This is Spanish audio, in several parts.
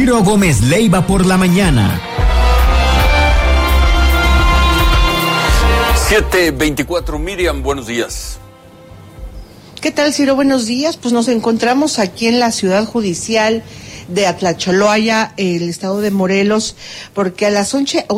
Ciro Gómez Leiva por la mañana. 7:24, Miriam, buenos días. ¿Qué tal, Ciro? Buenos días. Pues nos encontramos aquí en la ciudad judicial de Atlacholoaya, el estado de Morelos, porque a las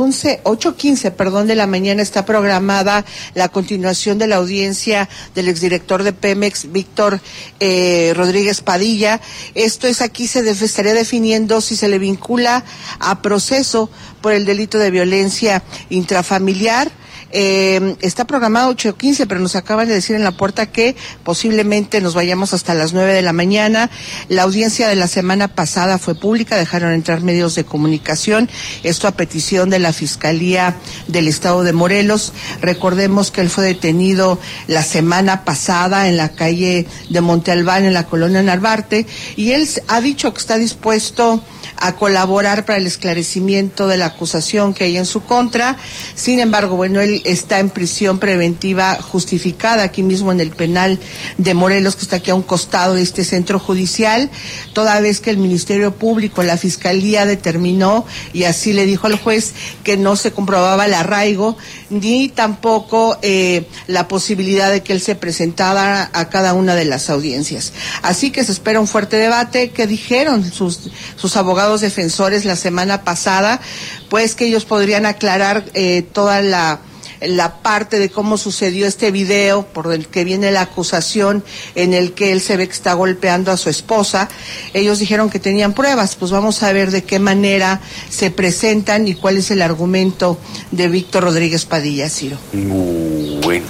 8:15 de la mañana está programada la continuación de la audiencia del exdirector de Pemex, Víctor Rodríguez Padilla. Esto es, aquí se estaría definiendo si se le vincula a proceso por el delito de violencia intrafamiliar. Está programado 8:15, pero nos acaban de decir en la puerta que posiblemente nos vayamos hasta las 9 de la mañana. La audiencia de la semana pasada fue pública, dejaron entrar medios de comunicación, esto a petición de la Fiscalía del Estado de Morelos. Recordemos que él fue detenido la semana pasada en la calle de Monte Albán, en la colonia Narvarte, y él ha dicho que está dispuesto a colaborar para el esclarecimiento de la acusación que hay en su contra. Sin embargo, bueno, él está en prisión preventiva justificada aquí mismo en el penal de Morelos, que está aquí a un costado de este centro judicial, toda vez que el Ministerio Público, la Fiscalía determinó, y así le dijo al juez, que no se comprobaba el arraigo, ni tampoco la posibilidad de que él se presentara a cada una de las audiencias. Así que se espera un fuerte debate. ¿Qué dijeron sus abogados defensores la semana pasada? Pues que ellos podrían aclarar toda la parte de cómo sucedió este video por el que viene la acusación, en el que él se ve que está golpeando a su esposa. Ellos dijeron que tenían pruebas. Pues vamos a ver de qué manera se presentan y cuál es el argumento de Víctor Rodríguez Padilla, Ciro. Bueno,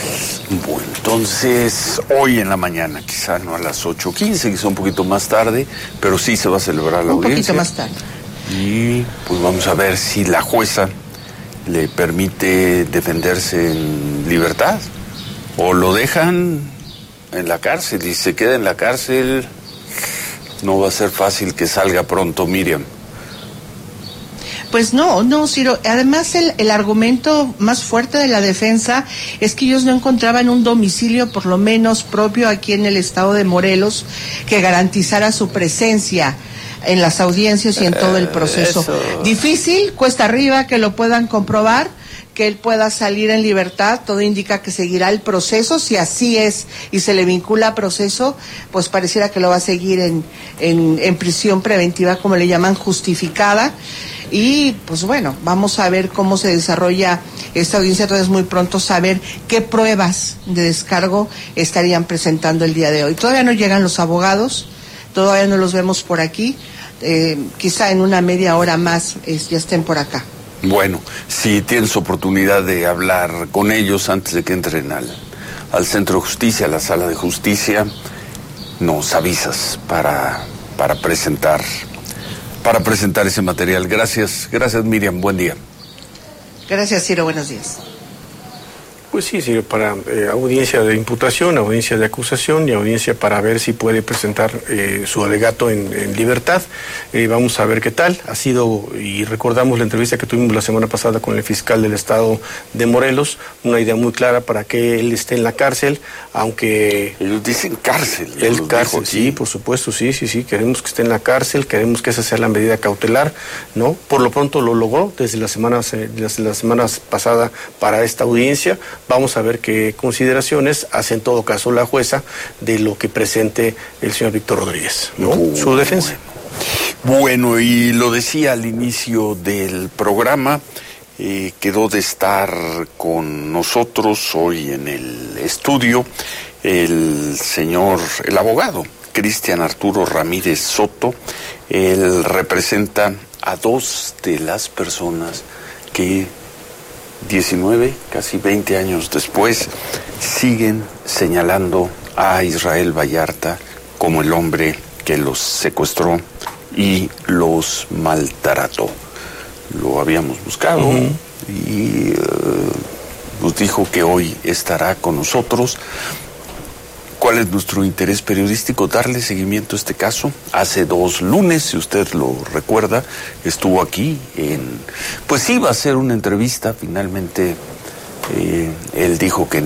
entonces hoy en la mañana, quizá no a las 8:15, quizá un poquito más tarde, pero sí se va a celebrar la audiencia. Un poquito más tarde. Y pues vamos a ver si la jueza le permite defenderse en libertad o lo dejan en la cárcel y se queda en la cárcel. No va a ser fácil que salga pronto, Miriam. Pues no, Ciro. Además, el argumento más fuerte de la defensa es que ellos no encontraban un domicilio, por lo menos propio aquí en el estado de Morelos, que garantizara su presencia en las audiencias y en todo el proceso. Difícil, cuesta arriba que lo puedan comprobar, que él pueda salir en libertad. Todo indica que seguirá el proceso. Si así es y se le vincula a proceso, pues pareciera que lo va a seguir en prisión preventiva, como le llaman, justificada. Y pues bueno, vamos a ver cómo se desarrolla esta audiencia. Entonces muy pronto saber qué pruebas de descargo estarían presentando el día de hoy. Todavía no llegan los abogados, todavía no los vemos por aquí. Quizá en una media hora más ya estén por acá. Bueno, si tienes oportunidad de hablar con ellos antes de que entren al Centro de Justicia, a la Sala de Justicia, nos avisas para presentar ese material. Gracias Miriam, buen día. Gracias, Ciro, buenos días. Pues sí, para audiencia de imputación, audiencia de acusación y audiencia para ver si puede presentar su alegato en libertad. Vamos a ver qué tal. Ha sido, y recordamos la entrevista que tuvimos la semana pasada con el fiscal del estado de Morelos, una idea muy clara para que él esté en la cárcel, aunque... Ellos dicen cárcel. El cárcel, sí, por supuesto, sí. Queremos que esté en la cárcel, queremos que esa sea la medida cautelar, ¿no? Por lo pronto lo logró desde las semanas pasadas para esta audiencia. Vamos a ver qué consideraciones hace en todo caso la jueza de lo que presente el señor Víctor Rodríguez, ¿no? Su defensa. Bueno, y lo decía al inicio del programa, quedó de estar con nosotros hoy en el estudio el abogado Cristian Arturo Ramírez Soto. Él representa a dos de las personas que 19, casi 20 años después, siguen señalando a Israel Vallarta como el hombre que los secuestró y los maltrató. Lo habíamos buscado y nos dijo que hoy estará con nosotros. ¿Cuál es nuestro interés periodístico? Darle seguimiento a este caso. Hace 2 lunes, si usted lo recuerda, estuvo aquí pues iba a hacer una entrevista. Finalmente él dijo que